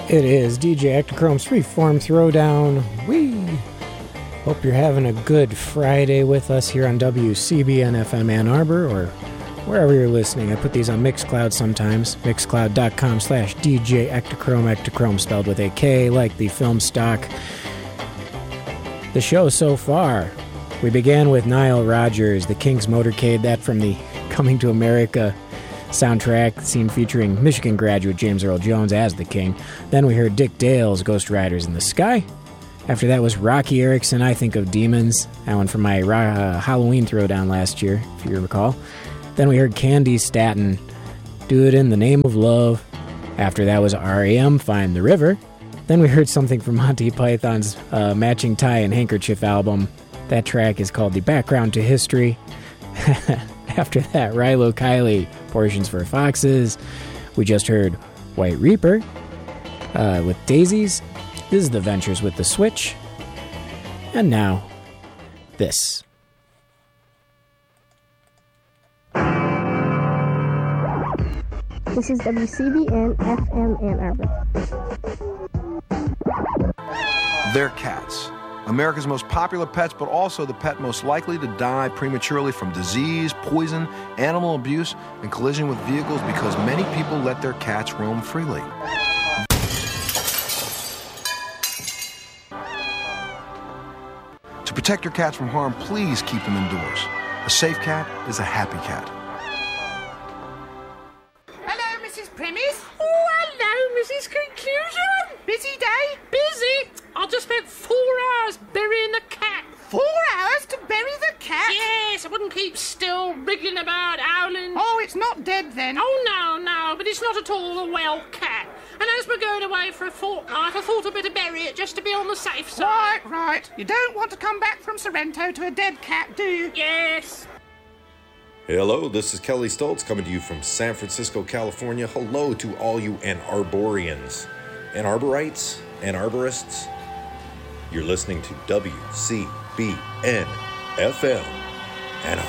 It is DJ Ectochrome's Freeform Throwdown. We hope you're having a good Friday with us here on WCBN FM Ann Arbor or wherever you're listening. I put these on Mixcloud sometimes. Mixcloud.com/DJ Ectochrome. Ectochrome spelled with a K, like the film stock. The show so far, we began with Nile Rodgers, The King's Motorcade, that from the Coming to America soundtrack, scene featuring Michigan graduate James Earl Jones as the King. Then we heard Dick Dale's Ghost Riders in the Sky. After that was Rocky Erickson, I Think of Demons. That one from my Halloween throwdown last year, if you recall. Then we heard Candy Staton, Do It in the Name of Love. After that was R.E.M., Find the River. Then we heard something from Monty Python's Matching Tie and Handkerchief album. That track is called The Background to History. After that, Rilo Kiley, Portions for Foxes. We just heard White Reaper with Daisies. This is The Ventures with The Switch. And now, this. This is WCBN FM Ann Arbor. They're cats. America's most popular pets, but also the pet most likely to die prematurely from disease, poison, animal abuse, and collision with vehicles because many people let their cats roam freely. To protect your cats from harm, please keep them indoors. A safe cat is a happy cat. Hello, Mrs. Primis. Oh, hello, Mrs. Conclusion. Busy day? Busy. I just spent 4 hours burying the cat. 4 hours to bury the cat? Yes, I wouldn't keep still, wriggling about, howling. Oh, it's not dead then? Oh, no, but it's not at all a well cat. And as we're going away for a fortnight, I thought I'd better bury it just to be on the safe side. Right. You don't want to come back from Sorrento to a dead cat, do you? Yes. Hello, this is Kelly Stoltz coming to you from San Francisco, California. Hello to all you Ann Arborians, Ann Arborites, Ann Arborists. You're listening to WCBN FM Ann Arbor.